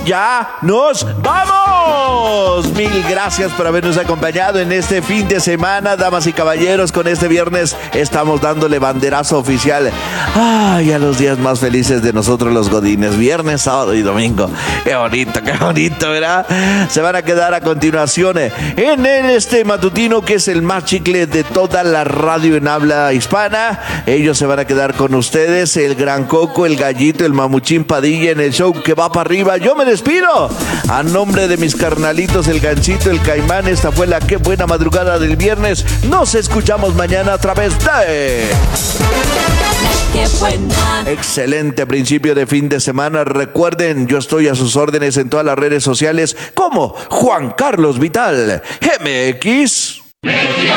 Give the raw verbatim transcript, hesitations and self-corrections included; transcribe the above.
ya nos vamos. Mil gracias por habernos acompañado en este fin de semana, damas y caballeros. Con este viernes estamos dándole banderazo oficial ay, a los días más felices de nosotros los godines. Viernes, sábado y domingo. Qué bonito, qué bonito, ¿verdad? Se van a quedar a continuación en el este matutino, que es el más chicle de toda la radio en habla hispana. Ellos se van a quedar con ustedes, el Gran Coco, el Gallito, el Mamuchín Padilla, en el show que va para arriba. Yo me despido a nombre de mis carnalitos, el Ganchito, el Caimán. Esta fue la Qué Buena Madrugada del viernes. Nos escuchamos mañana a través de... Qué buena. Excelente principio de fin de semana. Recuerden, yo estoy a sus órdenes en todas las redes sociales como Juan Carlos Vital M X.